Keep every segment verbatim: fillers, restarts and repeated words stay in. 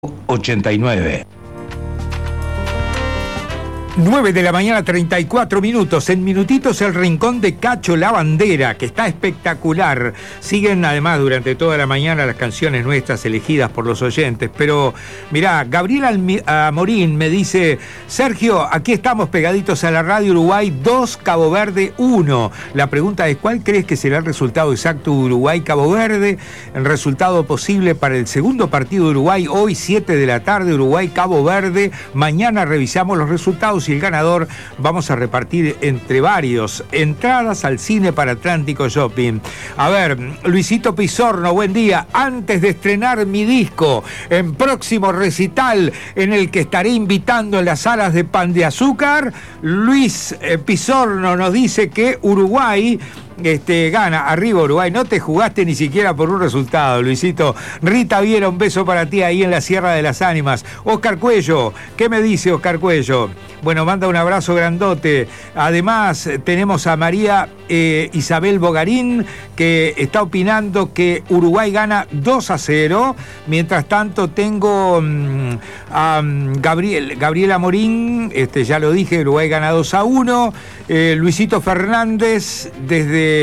ochenta y nueve. nueve de la mañana, treinta y cuatro minutos. En minutitos el rincón de Cacho La Bandera, que está espectacular. Siguen además durante toda la mañana las canciones nuestras elegidas por los oyentes. Pero mirá, Gabriel Almi- Amorín me dice: Sergio, aquí estamos pegaditos a la radio. Uruguay dos, Cabo Verde uno. La pregunta es: ¿cuál crees que será el resultado exacto de Uruguay-Cabo Verde? El resultado posible para el segundo partido de Uruguay hoy, siete de la tarde, Uruguay-Cabo Verde. Mañana revisamos los resultados y el ganador vamos a repartir entre varios entradas al cine para Atlántico Shopping. A ver, Luisito Pizorno, buen día. Antes de estrenar mi disco en próximo recital en el que estaré invitando en las salas de Pan de Azúcar, Luis eh, Pizorno nos dice que Uruguay Este, gana, arriba Uruguay. No te jugaste ni siquiera por un resultado, Luisito. Rita Viera, un beso para ti ahí en la Sierra de las Ánimas. Oscar Cuello, ¿qué me dice Oscar Cuello? Bueno, manda un abrazo grandote. Además, tenemos a María eh, Isabel Bogarín, que está opinando que Uruguay gana dos a cero. Mientras tanto, tengo um, a um, Gabriel, Gabriela Morín, este, ya lo dije, Uruguay gana dos a uno. Eh, Luisito Fernández, desde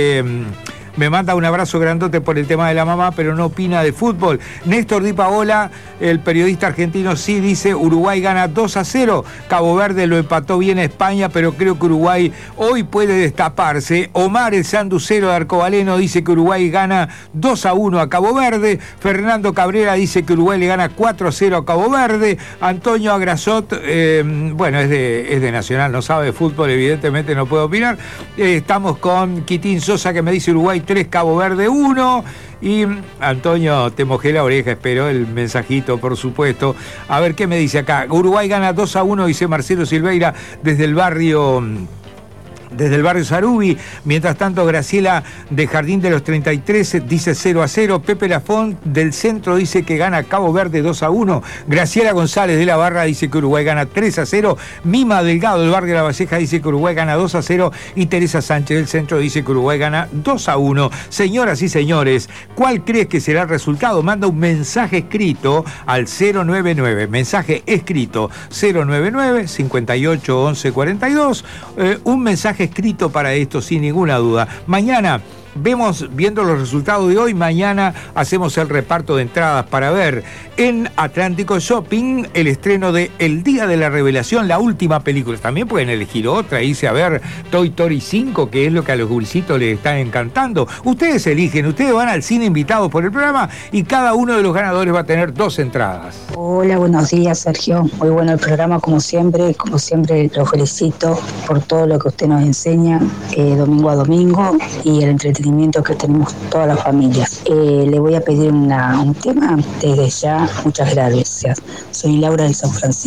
me manda un abrazo grandote por el tema de la mamá, pero no opina de fútbol. Néstor Di Paola, el periodista argentino, sí dice Uruguay gana dos a cero. Cabo Verde lo empató bien a España, pero creo que Uruguay hoy puede destaparse. Omar el Sanducero de Arcobaleno dice que Uruguay gana dos a uno a Cabo Verde. Fernando Cabrera dice que Uruguay le gana cuatro a cero a Cabo Verde. Antonio Agrasot, eh, bueno, es de, es de Nacional, no sabe de fútbol, evidentemente no puede opinar. Eh, estamos con Quitín Sosa, que me dice Uruguay tres, Cabo Verde uno. Y Antonio, te mojé la oreja, espero el mensajito, por supuesto. A ver qué me dice acá. Uruguay gana dos a uno, dice Marcelo Silveira desde el barrio... Desde el barrio Sarubi. Mientras tanto, Graciela de Jardín de los treinta y tres dice cero a cero. Pepe Lafont del centro dice que gana Cabo Verde dos a uno. Graciela González de la Barra dice que Uruguay gana tres a cero. Mima Delgado del barrio La Valleja dice que Uruguay gana dos a cero. Y Teresa Sánchez del centro dice que Uruguay gana dos a uno. Señoras y señores, ¿cuál crees que será el resultado? Manda un mensaje escrito al cero nueve nueve. Mensaje escrito cero nueve nueve, cincuenta y ocho, once, cuarenta y dos. Eh, un mensaje escrito para esto, sin ninguna duda. Mañana vemos, viendo los resultados de hoy, mañana hacemos el reparto de entradas para ver en Atlántico Shopping el estreno de El Día de la Revelación, la última película. También pueden elegir otra, irse a ver Toy Story cinco, que es lo que a los gurisitos les está encantando. Ustedes eligen, ustedes van al cine invitados por el programa y cada uno de los ganadores va a tener dos entradas. Hola, buenos días, Sergio. Muy bueno el programa, como siempre. Como siempre, lo felicito por todo lo que usted nos enseña eh, domingo a domingo y el entretenimiento que tenemos todas las familias. Eh, le voy a pedir una, un tema desde ya. Muchas gracias. Soy Laura de San Francisco.